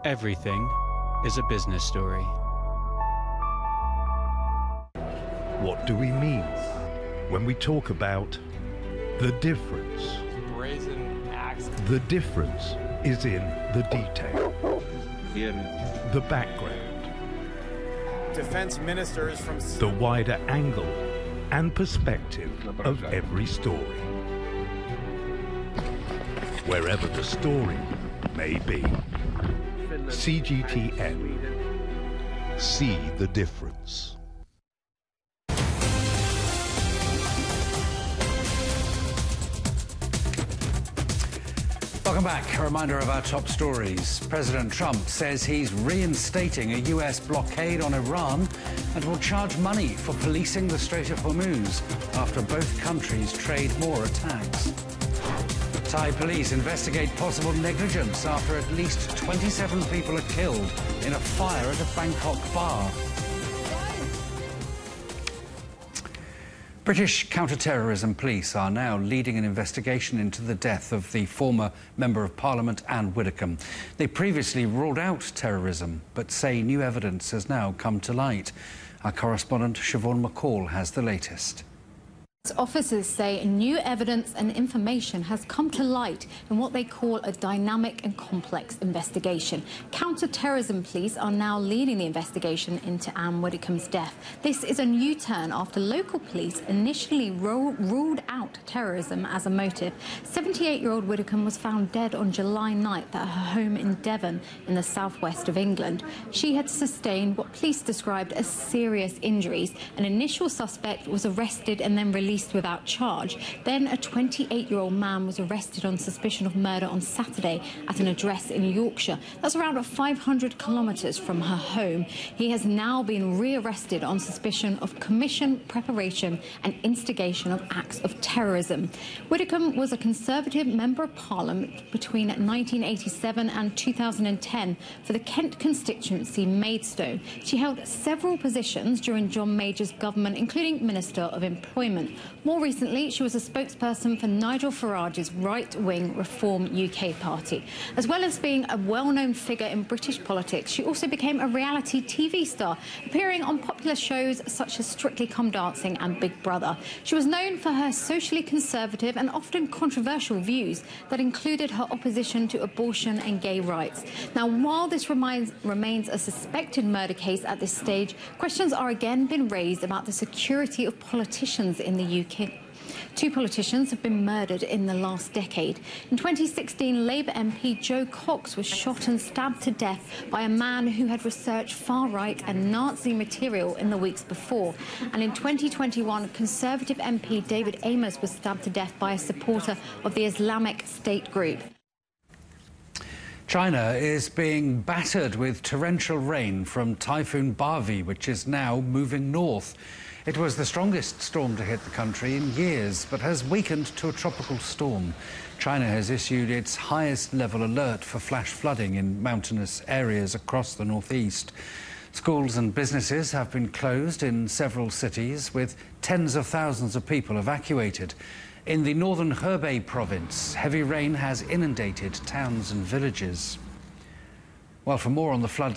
Everything is a business story. What do we mean when we talk about the difference? Brazen axe. The difference is in the detail, the background, Defense ministers from the wider angle and perspective of every story, wherever the story may be. CGTN. See the difference. Welcome back. A reminder of our top stories. President Trump says he's reinstating a US blockade on Iran and will charge money for policing the Strait of Hormuz after both countries trade more attacks. Thai police investigate possible negligence after at least 27 people are killed in a fire at a Bangkok bar. British counter-terrorism police are now leading an investigation into the death of the former Member of Parliament Anne Widdecombe. They previously ruled out terrorism, but say new evidence has now come to light. Our correspondent Siobhan McCall has the latest. Officers say new evidence and information has come to light in what they call a dynamic and complex investigation. Counter-terrorism police are now leading the investigation into Anne Widdecombe's death. This is a new turn after local police initially ruled out terrorism as a motive. 78-year-old Widdecombe was found dead on July 9th at her home in Devon in the southwest of England. She had sustained what police described as serious injuries. An initial suspect was arrested and then released without charge. Then a 28-year-old man was arrested on suspicion of murder on Saturday at an address in Yorkshire. That's around 500 kilometres from her home. He has now been re-arrested on suspicion of commission, preparation and instigation of acts of terrorism. Widdecombe was a Conservative Member of Parliament between 1987 and 2010 for the Kent constituency Maidstone. She held several positions during John Major's government, including Minister of Employment. More recently, she was a spokesperson for Nigel Farage's right-wing Reform UK party. As well as being a well-known figure in British politics, she also became a reality TV star, appearing on popular shows such as Strictly Come Dancing and Big Brother. She was known for her socially conservative and often controversial views that included her opposition to abortion and gay rights. Now, while this remains a suspected murder case at this stage, questions are again being raised about the security of politicians in the UK. Two politicians have been murdered in the last decade. In 2016, Labour MP Jo Cox was shot and stabbed to death by a man who had researched far-right and Nazi material in the weeks before. And in 2021, Conservative MP David Amos was stabbed to death by a supporter of the Islamic State group. China is being battered with torrential rain from Typhoon Bavi, which is now moving north. It was the strongest storm to hit the country in years, but has weakened to a tropical storm. China has issued its highest level alert for flash flooding in mountainous areas across the northeast. Schools and businesses have been closed in several cities, with tens of thousands of people evacuated. In the northern Hebei province, heavy rain has inundated towns and villages. Well, for more on the floods